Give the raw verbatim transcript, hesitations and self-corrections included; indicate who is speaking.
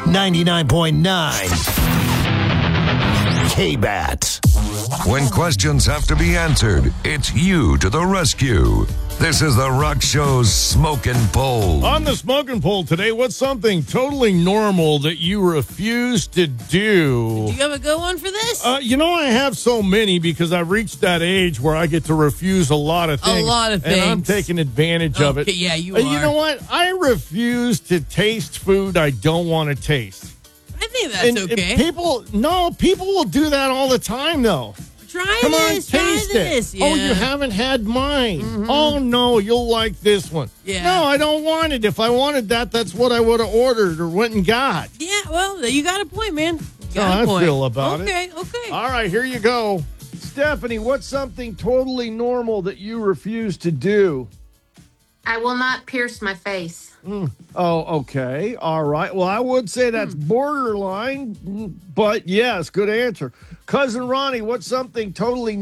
Speaker 1: ninety-nine point nine K-Bat.
Speaker 2: When questions have to be answered, it's you to the rescue. This is the Rock Show's Smokin' Poll.
Speaker 3: On the Smokin' Poll today, what's something totally normal that you refuse to do?
Speaker 4: Do you have a good one for this?
Speaker 3: Uh, you know, I have so many because I've reached that age where I get to refuse a lot of things.
Speaker 4: A lot of
Speaker 3: And I'm
Speaker 4: things.
Speaker 3: taking advantage of it.
Speaker 4: Okay, yeah, you
Speaker 3: Uh,
Speaker 4: are.
Speaker 3: You know what? I refuse to taste food I don't want to taste.
Speaker 4: I think that's
Speaker 3: And, and
Speaker 4: okay.
Speaker 3: people, no, people will do that all the time, though.
Speaker 4: Try
Speaker 3: Come on,
Speaker 4: this. Try
Speaker 3: taste
Speaker 4: this.
Speaker 3: it. Oh,
Speaker 4: Yeah.
Speaker 3: you haven't had mine. Oh, no, you'll like this one.
Speaker 4: Yeah.
Speaker 3: No, I don't want it. If I wanted that, that's what I would have ordered or went and got.
Speaker 4: Yeah, well, you got a point, man. You
Speaker 3: That's
Speaker 4: got
Speaker 3: how
Speaker 4: a
Speaker 3: I
Speaker 4: point.
Speaker 3: feel about
Speaker 4: okay,
Speaker 3: it.
Speaker 4: Okay, okay.
Speaker 3: All right, here you go. Stephanie, what's something totally normal that you refuse to do?
Speaker 5: I will not pierce my face.
Speaker 3: Oh, okay. All right. Well, I would say that's borderline, but yes, good answer. Cousin Ronnie, what's something totally